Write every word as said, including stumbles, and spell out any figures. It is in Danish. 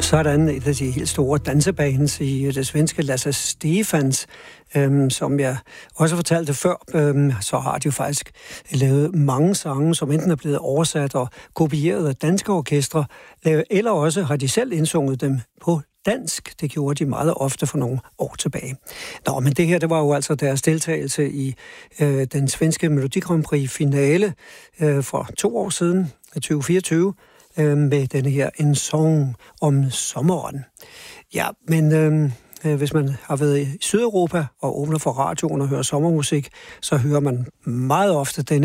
sådan et af de helt store dansebands i det svenske Lasse Stefans, øhm, som jeg også fortalte før, øhm, så har de jo faktisk lavet mange sange, som enten er blevet oversat og kopieret af danske orkestre, øh, eller også har de selv indsunget dem på dansk. Det gjorde de meget ofte for nogle år tilbage. Nå, men det her, det var jo altså deres deltagelse i øh, den svenske Melodi Grand Prix finale øh, for to år siden, tyve fireogtyve, øh, med denne her En Song om sommeren. Ja, men øh, hvis man har været i Sydeuropa og åbner for radioen og hører sommermusik, så hører man meget ofte denne